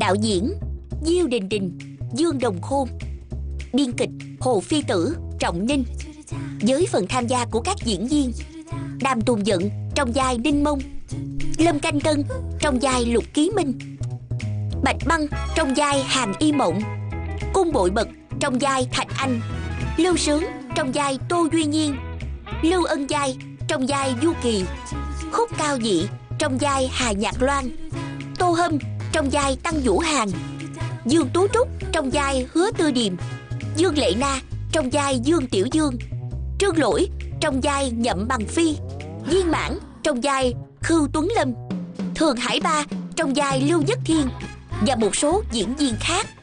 đạo diễn Diêu Đình Đình, Dương Đồng Khôn, biên kịch Hồ Phi Tử, Trọng Ninh. Với phần tham gia của các diễn viên Đàm Tùng Dận trong vai Đinh Mông, Lâm Canh Tân trong vai Lục Ký Minh, Bạch Băng trong vai Hàn Y Mộng, Cung Bội Bật trong vai Thạch Anh, Lưu Sướng trong vai Tô Duy Nhiên, Lưu Ân Giai trong vai Du Kỳ, Khúc Cao Dị trong vai Hà Nhạc Loan, Tô Hâm trong vai Tăng Vũ Hàn, Dương Tú Trúc trong vai Hứa Tư Điềm, Dương Lệ Na trong vai Dương Tiểu Dương, Trương Lỗi trong vai Nhậm Bằng Phi, Viên Mãn trong vai Khưu Tuấn Lâm, Thường Hải Ba trong vai Lưu Nhất Thiên và một số diễn viên khác.